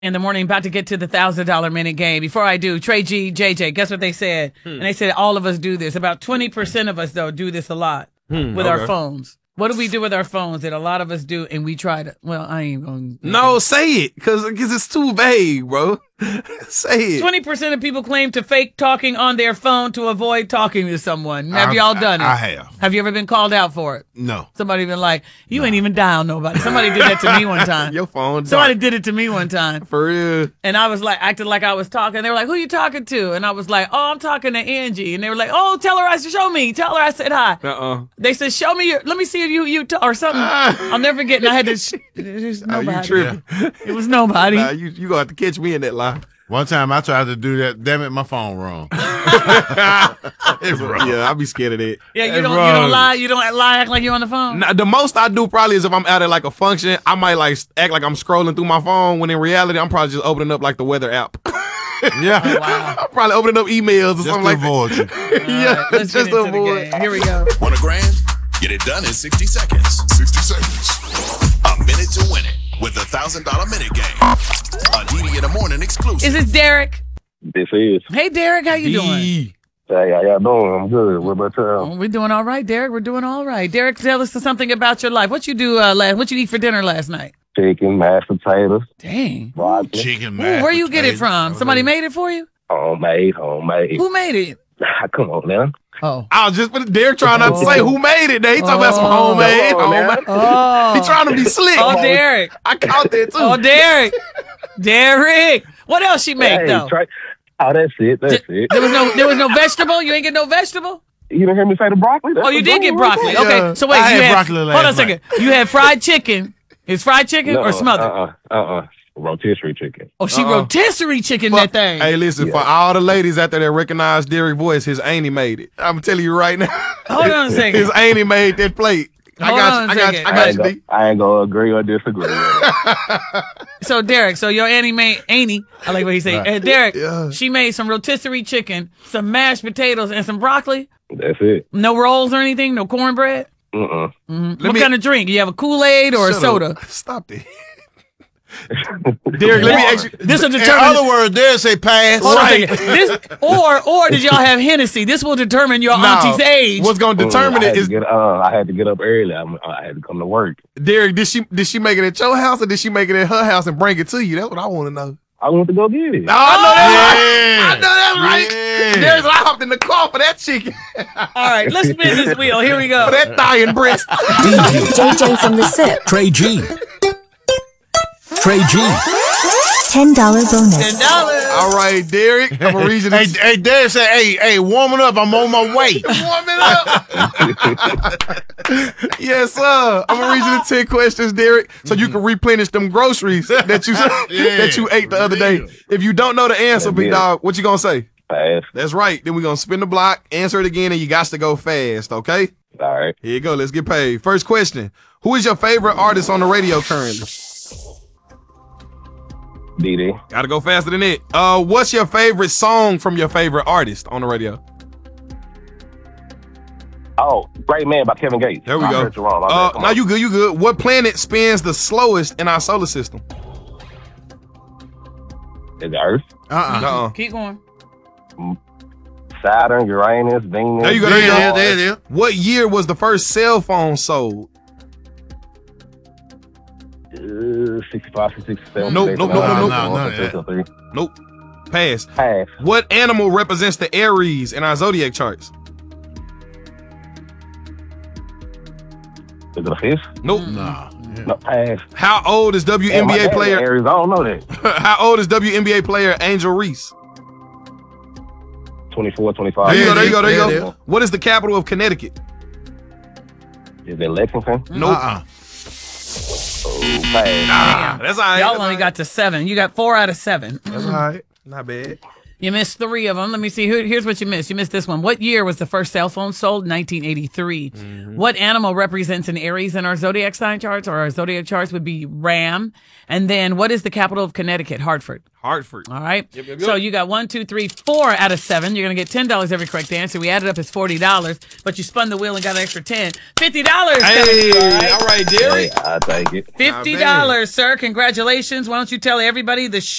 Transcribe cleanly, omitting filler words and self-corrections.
in the morning, about to get to the $1,000 minute game. Before I do, Trey G, JJ, guess what they said? And they said all of us do this. About 20% of us, though, do this a lot with our phones. What do we do with our phones that a lot of us do, and we try to, well, I ain't going to. No, say it, because it's too vague, bro. Say it. 20% of people claim to fake talking on their phone to avoid talking to someone. Have y'all done it? I have. Have you ever been called out for it? No. Somebody been like, you ain't even dial nobody. Somebody did that to me one time. Your phone. Somebody did it to me one time. For real. And I was like, acted like I was talking. They were like, who you talking to? And I was like, oh, I'm talking to Angie. And they were like, oh, tell her show me. Tell her I said hi. They said, show me let me see if you or something. I'll never forget. And I had to, nobody. You tripping. It was nobody. Nah, you going to have to catch me in that lie. One time I tried to do that. Damn it, my phone wrong. It's wrong. Yeah, I be scared of that. Yeah, you don't lie. You don't lie, act like you're on the phone. Nah, the most I do probably is if I'm out at like a function, I might like act like I'm scrolling through my phone when in reality I'm probably just opening up like the weather app. Yeah. Oh, wow. I'm probably opening up emails or Just something to like that. avoid you. Yeah, Right, let's just get to into the avoid. game. Here we go. Want $1,000? Get it done in 60 seconds. 60 seconds. A minute to win it with the $1,000 minute game. A DD in the morning exclusive. Is this Derek? This is. Hey, Derek, how you doing? Hey, how y'all doing? I'm good. What about y'all? Oh, we're doing all right, Derek. We're doing all right. Derek, tell us something about your life. What you do what you eat for dinner last night? Chicken, mashed potatoes, Dang. broccoli. Chicken, Ooh, mashed where you get it potatoes. from? Somebody made it for you? Homemade. Who made it? Come on now. Oh. I was just Derek trying not to say who made it. He talking about some homemade. Come on, man. Oh. He trying to be slick. Oh, Derek. I caught that too. Oh, Derek. Derek. What else she make, Hey, though? that's it. That's it. There was no vegetable? You ain't get no vegetable? You didn't hear me say the broccoli? That's Oh, you the did get broccoli. right there. Okay, so wait. I you had broccoli hold on a last second. You had fried chicken. Is fried chicken or smothered? Rotisserie chicken. Oh, she rotisserie chicken that thing. Hey, listen, for all the ladies out there that recognize Derek's voice, his auntie made it. I'm telling you right now. Hold on a second. His auntie made that plate. Hold on a second. I got you, D. I ain't gonna agree or disagree. So, Derek, your auntie made, I like what he said. Derek, Yeah. she made some rotisserie chicken, some mashed potatoes, and some broccoli. That's it. No rolls or anything? No cornbread? Mm-mm. What kind of drink? You have a Kool-Aid or a Shut soda? up. Stop that. Derek, let me ask you. This will In determine. other words, there say pass. Hold on a second. Or did y'all have Hennessy? This will determine your auntie's age. What's going to determine it is, I had to get up early. I had to come to work. Derek, did she make it at your house or did she make it at her house and bring it to you? That's what I want to know. I went to go get it. Oh, I know that's Yeah. right. I know that's right. Yeah. Derek, I hopped in the car for that chicken. All right, let's spin this wheel. Here we go. For that thigh and breast. JJ from the SIP. Trey G. Trey G. $10 bonus. $10. All right, Derek. I'm going to read you this. Hey, Derek said, hey, warming up. I'm on my way. Warming up. Yes, sir. I'm going to read you the 10 questions, Derek, so you can replenish them groceries that you ate the other day. If you don't know the answer, big dog, what you going to say? Pass. That's right. Then we're going to spin the block, answer it again, and you got to go fast, okay? All right. Here you go. Let's get paid. First question. Who is your favorite artist on the radio currently? DD. Gotta go faster than it. What's your favorite song from your favorite artist on the radio? Oh, Great Man by Kevin Gates. There we I go. heard you wrong. My bad. Come Now on. you good. What planet spins the slowest in our solar system? Is it Earth? Keep going. Saturn, Uranus, Venus. There you go. There it is. What year was the first cell phone sold? 65, 67. Nope. 69, No. 63. Nope. Pass. Pass. What animal represents the Aries in our zodiac charts? Is it a fish? Nope. Nah. No, pass. How old is WNBA player? Aries, I don't know that. How old is WNBA player Angel Reese? 24, 25. There you go. Yeah. What is the capital of Connecticut? Is it Lexington? Nope. Oh, pass. That's all right. Y'all only got to 7. You got 4 out of 7. That's all right. Not bad. You missed 3 of them. Let me see. Here's what you missed. You missed this one. What year was the first cell phone sold? 1983. What animal represents an Aries in our zodiac sign charts, or our zodiac charts would be Ram? And then what is the capital of Connecticut? Hartford. Hartford. All right. Yep. So you got 1, 2, 3, 4 out of 7. You're going to get $10 every correct answer. We added up as $40, but you spun the wheel and got an extra 10. $50. Hey, all right, Derek. I take it. $50, sir. Congratulations. Why don't you tell everybody the